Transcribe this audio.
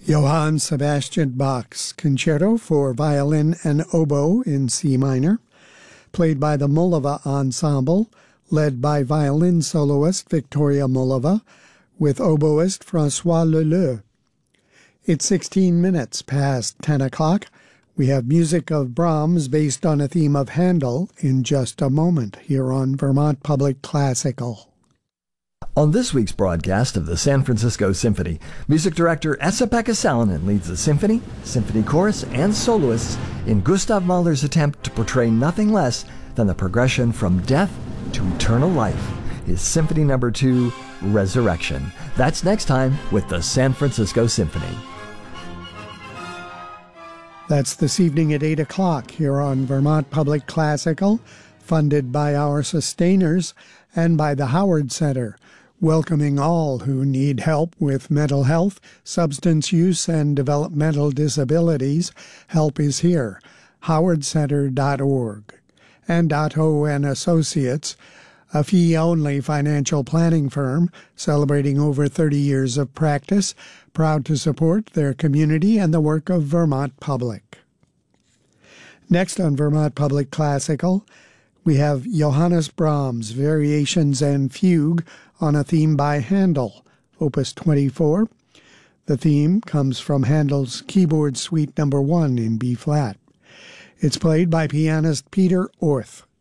Johann Sebastian Bach's Concerto for Violin and Oboe in C minor, played by the Mollava Ensemble, led by violin soloist Victoria Mollava, with oboist François Leleu. It's 16 minutes past 10 o'clock. We have music of Brahms based on a theme of Handel in just a moment here on Vermont Public Classical. On this week's broadcast of the San Francisco Symphony, music director Esa-Pekka Salonen leads the symphony, symphony chorus, and soloists in Gustav Mahler's attempt to portray nothing less than the progression from death to eternal life, his Symphony No. 2, Resurrection. That's next time with the San Francisco Symphony. That's this evening at 8 o'clock here on Vermont Public Classical, funded by our sustainers and by the Howard Center, welcoming all who need help with mental health, substance use, and developmental disabilities. Help is here. howardcenter.org. And Otto and Associates, a fee-only financial planning firm celebrating over 30 years of practice, proud to support their community and the work of Vermont Public. Next on Vermont Public Classical, we have Johannes Brahms' Variations and Fugue on a theme by Handel, Opus 24. The theme comes from Handel's Keyboard Suite No. 1 in B-flat. It's played by pianist Peter Orth.